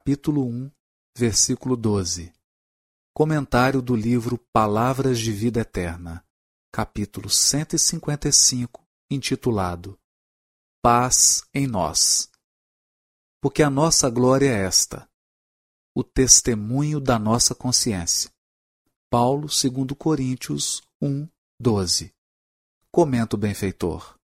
capítulo 1, versículo 12. Comentário do livro Palavras de Vida Eterna, capítulo 155, intitulado Paz em Nós. Porque a nossa glória é esta, o testemunho da nossa consciência. Paulo, 2 Coríntios 1, 12. Comenta o benfeitor.